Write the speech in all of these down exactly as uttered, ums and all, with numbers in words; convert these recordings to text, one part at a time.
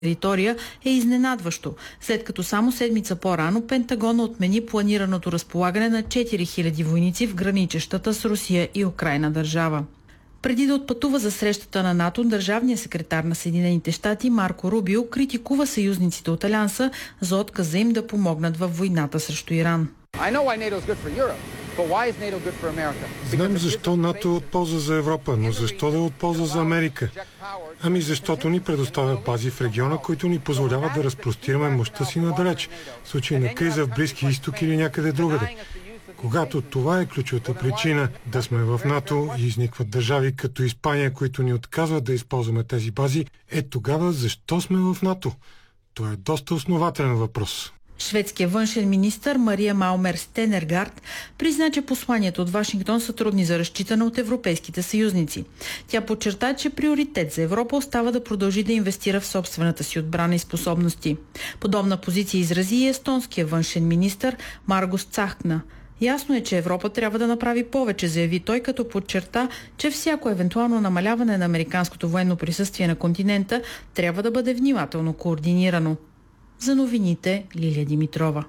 територия е изненадващо, след като само седмица по-рано Пентагона отмени планираното разполагане на четири хиляди войници в граничещата с Русия и Украйна държава. Преди да отпътува за срещата на НАТО, държавният секретар на Съединените щати Марко Рубио критикува съюзниците от Алианса за отказа им да помогнат във войната срещу Иран. Знам защо НАТО е от полза за Европа, но защо да е от полза за Америка? Ами защото ни предоставя бази в региона, които ни позволяват да разпростираме мощта си надалеч, в случай на криза в Близки изток или някъде другаде. Когато това е ключовата причина да сме в НАТО и изникват държави като Испания, които ни отказват да използваме тези бази, е тогава защо сме в НАТО? Това е доста основателен въпрос. Шведският външен министър Мария Малмер Стенергард призна, че посланието от Вашингтон са трудни за разчитане от европейските съюзници. Тя подчерта, че приоритет за Европа остава да продължи да инвестира в собствената си отбрана и способности. Подобна позиция изрази и естонският външен министър Маргус Цахкна. Ясно е, че Европа трябва да направи повече, заяви той, като подчерта, че всяко евентуално намаляване на американското военно присъствие на континента трябва да бъде внимателно координирано. За новините Лилия Димитрова.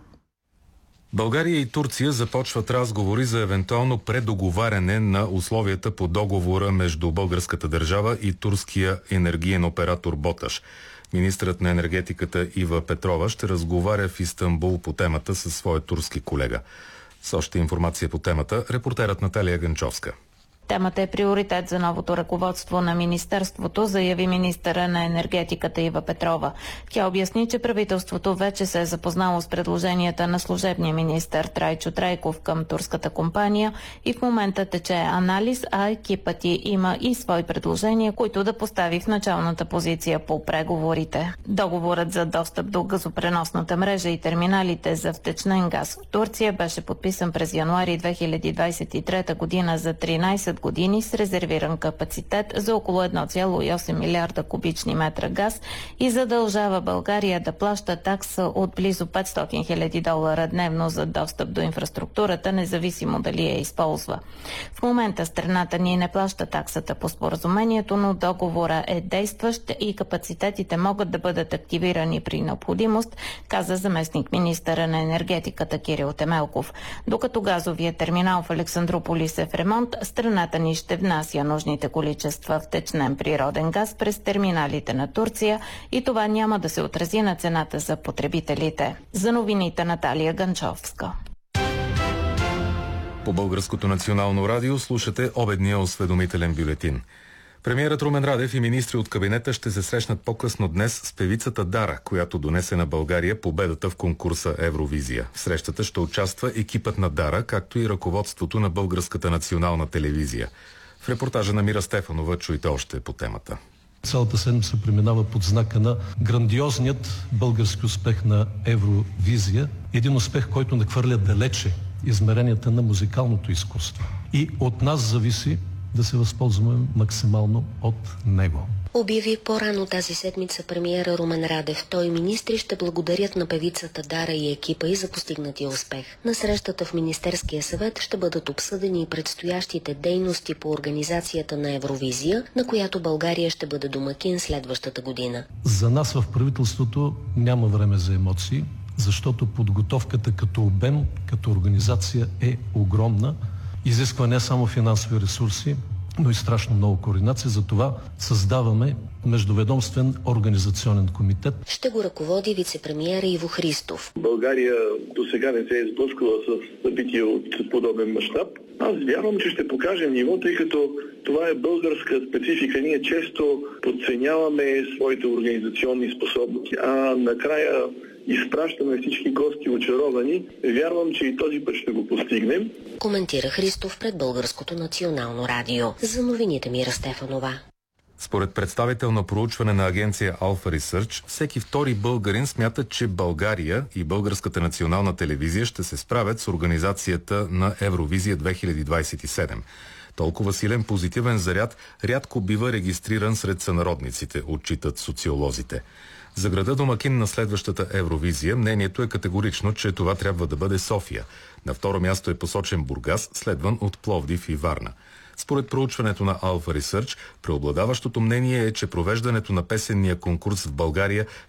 България и Турция започват разговори за евентуално предоговаряне на условията по договора между българската държава и турския енергиен оператор Боташ. Министърът на енергетиката Ива Петрова ще разговаря в Истанбул по темата със своя турски колега. С още информация по темата, репортерът Наталия Ганчовска. Темата е приоритет за новото ръководство на министерството, заяви министъра на енергетиката Ива Петрова. Тя обясни, че правителството вече се е запознало с предложенията на служебния министър Трайчо Трайков към турската компания и в момента тече анализ, а екипът й има и свои предложения, които да постави в началната позиция по преговорите. Договорът за достъп до газопреносната мрежа и терминалите за втечнен газ в Турция беше подписан през януари две хиляди двадесет и трета година за тринадесет години с резервиран капацитет за около едно цяло и осем милиарда кубични метра газ и задължава България да плаща такса от близо петстотин хиляди долара дневно за достъп до инфраструктурата, независимо дали я използва. В момента страната ни не плаща таксата по споразумението, но договора е действащ и капацитетите могат да бъдат активирани при необходимост, каза заместник министъра на енергетиката Кирил Темелков. Докато газовия терминал в Александруполис е в ремонт, страната ни ще внася нужните количества втечнен природен газ през терминалите на Турция и това няма да се отрази на цената за потребителите. За новините Наталия Ганчовска. По Българското национално радио слушате обедния осведомителен бюлетин. Премиерът Румен Радев и министри от кабинета ще се срещнат по-късно днес с певицата Дара, която донесе на България победата в конкурса Евровизия. В срещата ще участва екипът на Дара, както и ръководството на Българската национална телевизия. В репортажа на Мира Стефанова чуйте още по темата. Цялата седмица преминава под знака на грандиозният български успех на Евровизия. Един успех, който надхвърля далече измеренията на музикалното изкуство. И от нас зависи да се възползваме максимално от него. Обяви по-рано тази седмица премиера Румен Радев. Той и министри ще благодарят на певицата Дара и екипа и за постигнатия успех. На срещата в Министерския съвет ще бъдат обсъдени и предстоящите дейности по организацията на Евровизия, на която България ще бъде домакин следващата година. За нас в правителството няма време за емоции, защото подготовката като обем, като организация е огромна. Изисква не само финансови ресурси, но и страшно много координация. Затова създаваме междуведомствен организационен комитет. Ще го ръководи вицепремиера Иво Христов. България до сега не се е сблъсквала с събития от подобен мащаб. Аз вярвам, че ще покажем ниво, тъй като това е българска специфика. Ние често подценяваме своите организационни способности, а накрая изпращаме всички гости очаровани. Вярвам, че и този път ще го постигнем. Коментира Христов пред Българското национално радио. За новините Мира Стефанова. Според представител на проучване на агенция Alpha Research, всеки втори българин смята, че България и Българската национална телевизия ще се справят с организацията на Евровизия две хиляди двадесет и седем. Толкова силен позитивен заряд рядко бива регистриран сред сънародниците, отчитат социолозите. За града домакин на следващата Евровизия мнението е категорично, че това трябва да бъде София. На второ място е посочен Бургас, следван от Пловдив и Варна. Според проучването на Alpha Research, преобладаващото мнение е, че провеждането на песенния конкурс в България